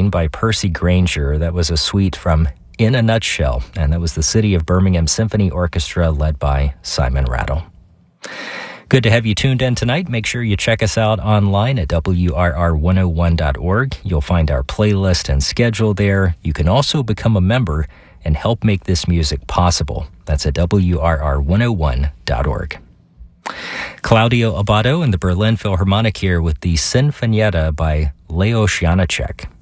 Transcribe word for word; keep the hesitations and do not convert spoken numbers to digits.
sixteen by Percy Granger. That was a suite from In a Nutshell, and that was the City of Birmingham Symphony Orchestra led by Simon Rattle. Good to have you tuned in tonight. Make sure you check us out online at W R R one oh one dot org. You'll find our playlist and schedule there. You can also become a member and help make this music possible. That's at W R R one oh one dot org. Claudio Abbado and the Berlin Philharmonic here with the Sinfonietta by Leos Janáček.